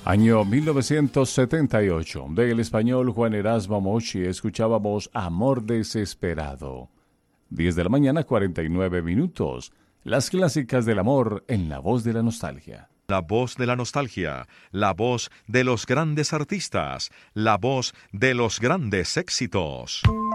Año 1978. Del español Juan Erasmo Mochi escuchábamos Amor Desesperado. 10 de la mañana, 49 minutos. Las clásicas del amor en la voz de la nostalgia. La voz de la nostalgia, la voz de los grandes artistas, la voz de los grandes éxitos.